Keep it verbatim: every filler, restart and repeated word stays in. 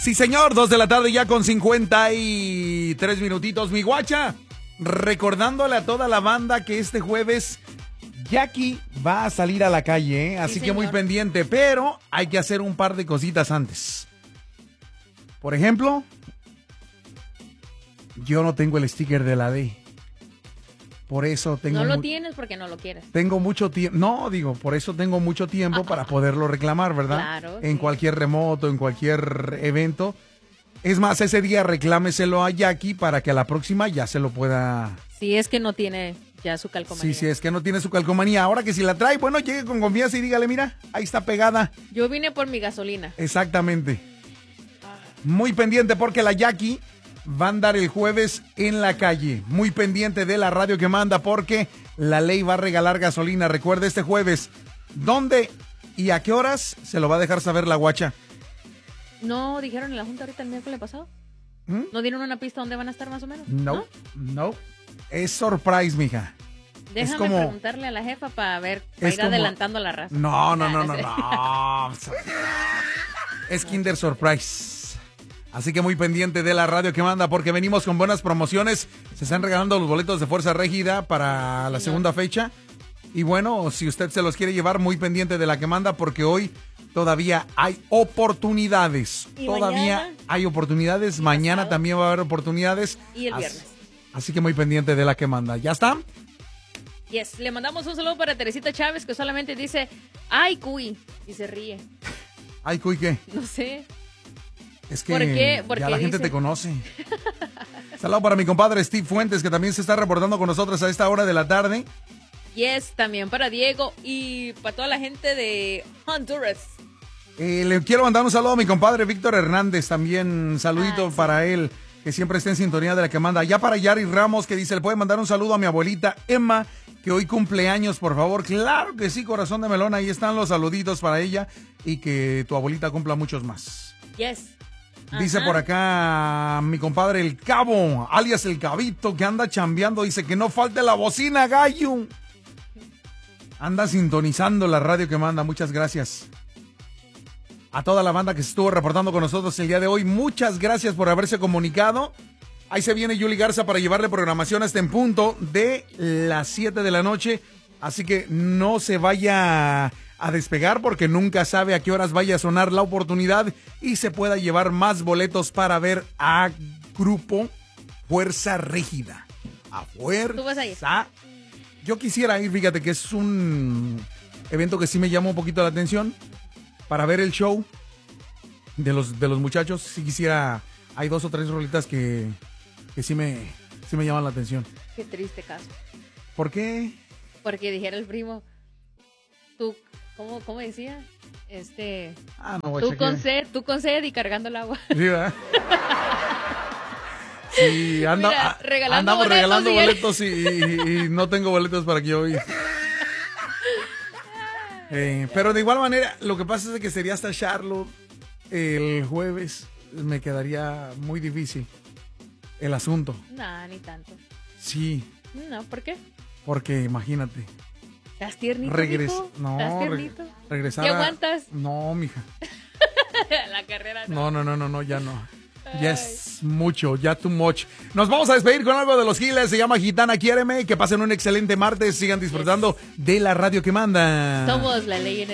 Sí, señor, dos de la tarde ya con cincuenta y tres minutitos, mi guacha. Recordándole a toda la banda que este jueves Jackie va a salir a la calle, ¿eh? Así Sí, que señor. muy pendiente, pero hay que hacer un par de cositas antes. Por ejemplo, yo no tengo el sticker de la D. Por eso tengo... No lo mu- tienes porque no lo quieres. Tengo mucho tiempo, no, digo, por eso tengo mucho tiempo para poderlo reclamar, ¿verdad? Claro, En sí. cualquier remoto, en cualquier evento. Es más, ese día reclámeselo a Jackie para que a la próxima ya se lo pueda... Si es que no tiene ya su calcomanía. Sí, sí, es que no tiene su calcomanía. Ahora que si la trae, bueno, llegue con confianza y dígale, mira, ahí está pegada. Yo vine por mi gasolina. Exactamente. Muy pendiente porque la Jackie va a andar el jueves en la calle. Muy pendiente de la radio que manda porque la ley va a regalar gasolina. Recuerde este jueves. ¿Dónde y a qué horas? Se lo va a dejar saber la guacha. ¿No dijeron en la junta ahorita el miércoles pasado? ¿Mm? ¿No dieron una pista dónde van a estar más o menos? No, no. Es surprise, mija. Déjame es como... preguntarle a la jefa para ver, para Es ir como- adelantando la raza. No, no, no, Ah, no, sé. no. Es Kinder Surprise. Así que muy pendiente de la radio que manda porque venimos con buenas promociones. Se están regalando los boletos de Fuerza Régida para la segunda fecha. Y bueno, si usted se los quiere llevar, muy pendiente de la que manda porque hoy todavía hay oportunidades. ¿Y Todavía mañana? hay oportunidades. ¿Y Mañana pasado? también va a haber oportunidades. Y el Así- viernes. Así que muy pendiente de la que manda. ¿Ya está? Yes, le mandamos un saludo para Teresita Chávez que solamente dice, ay, cuy, y se ríe. Ay, cuy, ¿qué? No sé. Es que ¿Por qué? Porque ya la gente dice- te conoce. Saludo para mi compadre Steve Fuentes, que también se está reportando con nosotros a esta hora de la tarde. Yes, también para Diego y para toda la gente de Honduras. Eh, le quiero mandar un saludo a mi compadre Víctor Hernández, también un saludito Ah, sí. para él, que siempre está en sintonía de la que manda. Ya para Yari Ramos, que dice, le puede mandar un saludo a mi abuelita Emma, que hoy cumple años, por favor. Claro que sí, corazón de melón, ahí están los saluditos para ella y que tu abuelita cumpla muchos más. Yes. Dice Ajá. por acá mi compadre El Cabo, alias El Cabito, que anda chambeando. Dice que no falte la bocina, gallo. Anda sintonizando la radio que manda. Muchas gracias. A toda la banda que se estuvo reportando con nosotros el día de hoy, muchas gracias por haberse comunicado. Ahí se viene Yuli Garza para llevarle programación hasta en punto de las siete de la noche. Así que no se vaya a despegar porque nunca sabe a qué horas vaya a sonar la oportunidad y se pueda llevar más boletos para ver a Grupo Fuerza Rígida. A Fuerza. ¿Tú vas a ir? Yo quisiera ir, fíjate que es un evento que sí me llama un poquito la atención para ver el show de los, de los muchachos. Sí quisiera, hay dos o tres rolitas que, que sí, me, sí me llaman la atención. Qué triste caso. ¿Por qué? Porque dijera el primo, tú, ¿cómo, cómo decía? Este, Ah, no, tú guacha, con que- sed, tú con sed y cargando el agua. Sí, ¿verdad? Sí, anda, Mira, a- regalando andamos boletos regalando y- boletos y, y- y no tengo boletos para que yo vaya. Eh, pero de igual manera, lo que pasa es de que sería hasta Charlotte el jueves. Me quedaría muy difícil el asunto. No, ni tanto. Sí, No, ¿por qué? porque imagínate. ¿Estás tiernito, Regres mijo? no, ¿Estás re- tiernito? regresar ¿Te a- aguantas? No, mija. La carrera no. No, no, no, no, no, ya no. Ya es mucho, ya too much. Nos vamos a despedir con algo de los Giles. Se llama Gitana Quiéreme. Que pasen un excelente martes. Sigan disfrutando de la radio que manda. Somos la ley en